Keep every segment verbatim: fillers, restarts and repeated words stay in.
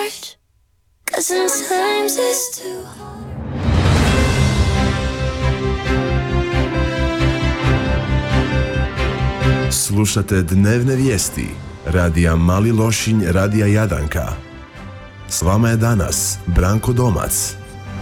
heart, 'cause sometimes it's too hard. Slušate dnevne vijesti radija Mali Lošinj, radija Jadanka. S vama je danas Branko Domac.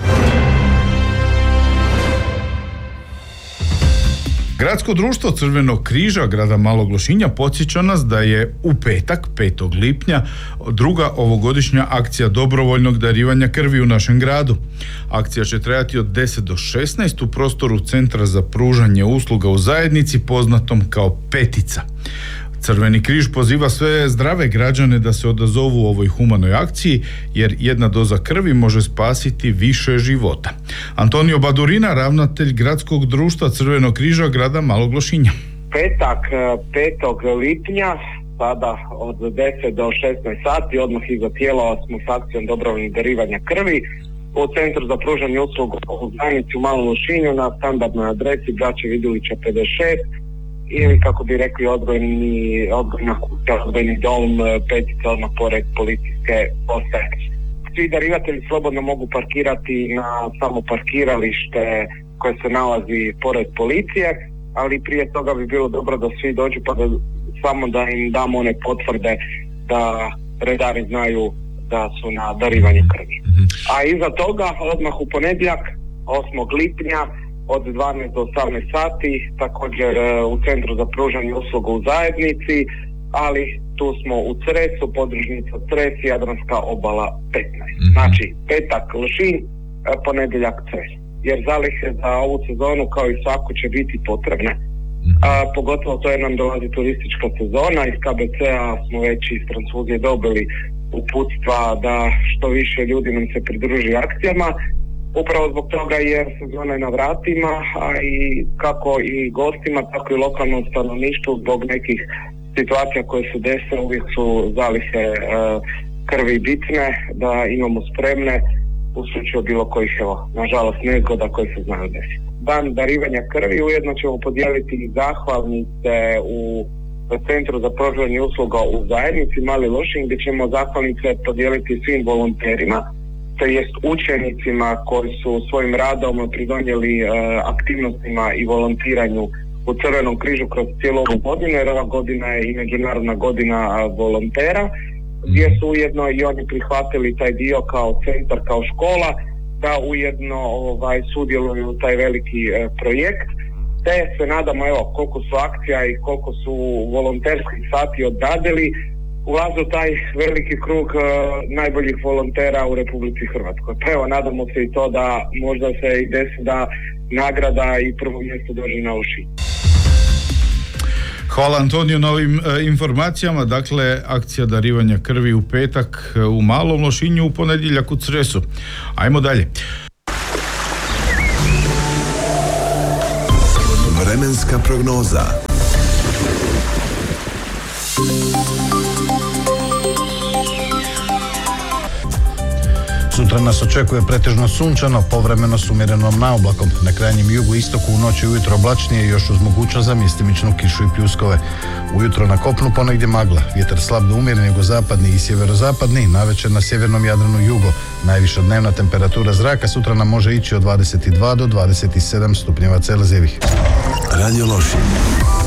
Gradsko društvo Crvenog križa grada Malog Lošinja podsjeća nas da je u petak, petog lipnja, druga ovogodišnja akcija dobrovoljnog darivanja krvi u našem gradu. Akcija će trajati od deset do šesnaest u prostoru Centra za pružanje usluga u zajednici poznatom kao Petica. Crveni križ poziva sve zdrave građane da se odazovu ovoj humanoj akciji, jer jedna doza krvi može spasiti više života. Antonio Badurina, ravnatelj Gradskog društva Crvenog križa grada Malog Lošinja. Petak petog lipnja, sada od deset do šesnaest sati, odmah iza tijela smo s akcijom dobrovoljnog darivanja krvi u Centru za pružanje usluga u zajednici u Malom Lošinju na standardnoj adresi Braće Vidulića pedeset šest, ili kako bi rekli odgojni, odgojna kuća, odgojni dom Petica odmah pored policijske postaje. Svi darivatelji slobodno mogu parkirati na samo parkiralište koje se nalazi pored policije, ali prije toga bi bilo dobro da svi dođu pa da samo da im damo one potvrde da redari znaju da su na darivanju krvi. A iza toga odmah u ponedjeljak osmog lipnja od dvanaest do osamnaest sati, također u Centru za pružanje usluga u zajednici, ali tu smo u Cresu, podružnica Cres, Jadranska obala petnaest. Mm-hmm. Znači, petak Lošinj, ponedjeljak Cres. Jer zalihe za ovu sezonu, kao i svaku, će biti potrebne. Mm-hmm. A, pogotovo to je nam dolazi turistička sezona, iz K B C-a smo već iz Francuske dobili uputstva da što više ljudi nam se pridruži akcijama. Upravo zbog toga jer sezona je na vratima, a i kako i gostima, tako i lokalnom stanovništvu zbog nekih situacija koje se dese, uvijek su zalihe e, krvi bitne, da imamo spremne u slučaju bilo kojih, evo, nažalost, nezgoda koje se znaju desiti. Dan darivanja krvi, ujedno ćemo podijeliti i zahvalnice u Centru za pružanje usluga u zajednici Mali Lošinj, gdje ćemo zahvalnice podijeliti svim volonterima, to jest učenicima koji su svojim radom pridonijeli e, aktivnostima i volontiranju u Crvenom križu kroz cijelu ovu godinu, jer ova godina je i Međunarodna godina volontera, gdje su ujedno i oni prihvatili taj dio kao centar, kao škola, da ujedno ovaj, sudjeluju u taj veliki e, projekt. Te se nadamo, evo, koliko su akcija i koliko su volonterskih sati odradili, ulaze u taj veliki krug uh, najboljih volontera u Republici Hrvatskoj. Pa evo, nadamo se i to da možda se i desi da nagrada i prvo mjesto dođe na Lošinj. Hvala Antoniju na ovim e, informacijama. Dakle, akcija darivanja krvi u petak e, u Malom Lošinju, u ponedjeljak u Cresu. Ajmo dalje. Vremenska prognoza. Sutra nas očekuje pretežno sunčano, povremeno s umjerenom naoblakom. Na krajnjem jugu istoku u noći ujutro oblačnije, još uz mogućnost za mjestimičnu kišu i pljuskove. Ujutro na kopnu ponegdje magla, vjetar slab do umjeren jugozapadni i sjeverozapadni, navečer na sjevernom Jadranu jugo. Najviša dnevna temperatura zraka sutra nam može ići od dvadeset dva do dvadeset sedam stupnjeva Celzijevih. Radio Lošinj.